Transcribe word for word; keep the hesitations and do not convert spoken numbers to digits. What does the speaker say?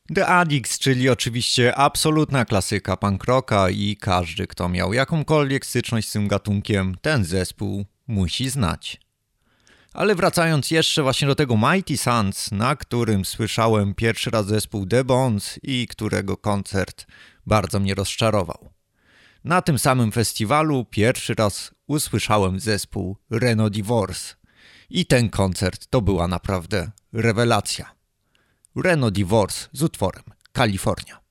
The Addicts, czyli oczywiście absolutna klasyka punk rocka i każdy, kto miał jakąkolwiek styczność z tym gatunkiem, ten zespół musi znać. Ale wracając jeszcze właśnie do tego Mighty Suns, na którym słyszałem pierwszy raz zespół The Bones i którego koncert bardzo mnie rozczarował. Na tym samym festiwalu pierwszy raz usłyszałem zespół Reno Divorce i ten koncert to była naprawdę rewelacja. Reno Divorce z utworem Kalifornia.